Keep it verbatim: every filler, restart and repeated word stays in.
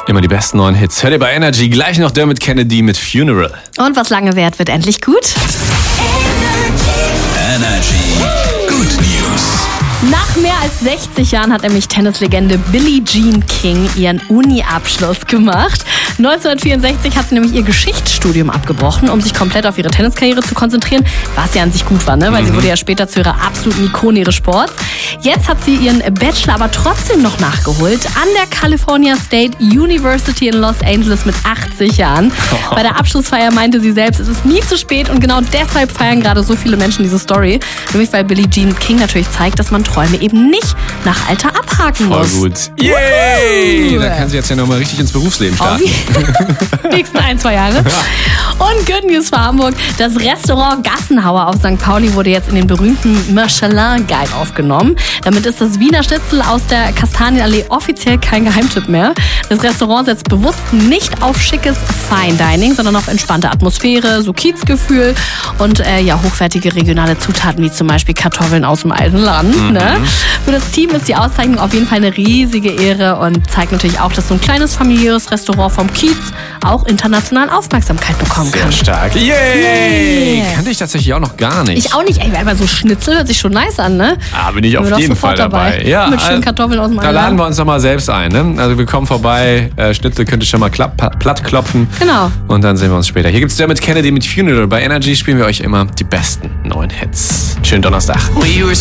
Immer die besten neuen Hits. Hört ihr bei Energy. Gleich noch Dermot Kennedy mit Funeral. Und was lange währt, wird endlich gut. Energy. Good News. Nach mehr als sechzig Jahren hat nämlich Tennislegende Billie Jean King ihren Uni-Abschluss gemacht. neunzehnhundertvierundsechzig hat sie nämlich ihr Geschichtsstudium abgebrochen, um sich komplett auf ihre Tenniskarriere zu konzentrieren, was ja an sich gut war, ne? Weil mhm. sie wurde ja später zu ihrer absoluten Ikone ihres Sports. Jetzt hat sie ihren Bachelor aber trotzdem noch nachgeholt an der California State University in Los Angeles mit achtzig Jahren. Oh. Bei der Abschlussfeier meinte sie selbst, es ist nie zu spät und genau deshalb feiern gerade so viele Menschen diese Story. Nämlich weil Billie Jean King natürlich zeigt, dass man Träume eben nicht nach Alter abhaken Voll muss. Voll gut. Yay! Da kann sie jetzt ja nochmal richtig ins Berufsleben starten. Die nächsten ein, zwei Jahre. Und Good News für Hamburg. Das Restaurant Gassenhauer auf Sankt Pauli wurde jetzt in den berühmten Michelin Guide aufgenommen. Damit ist das Wiener Schnitzel aus der Kastanienallee offiziell kein Geheimtipp mehr. Das Restaurant setzt bewusst nicht auf schickes Fine Dining, sondern auf entspannte Atmosphäre, so Kiezgefühl und äh, ja, hochwertige regionale Zutaten wie zum Beispiel Kartoffeln aus dem alten Land. Mhm. Ne? Für das Team ist die Auszeichnung auf jeden Fall eine riesige Ehre und zeigt natürlich auch, dass so ein kleines familiäres Restaurant vom Kiez auch international Aufmerksamkeit bekommen kann. Sehr stark. Yay! Yay! Kannte ich tatsächlich auch noch gar nicht. Ich auch nicht. Ey, aber so Schnitzel hört sich schon nice an, ne? Ah, bin ich auf jeden Fall dabei. dabei. Ja, mit schönen Kartoffeln aus dem Da laden wir uns doch mal selbst ein, ne? Also wir kommen vorbei, äh, Schnitzel könnt ihr schon mal klapp, platt klopfen. Genau. Und dann sehen wir uns später. Hier gibt's Dermot Kennedy mit Funeral. Bei Energy spielen wir euch immer die besten neuen Hits. Schönen Donnerstag.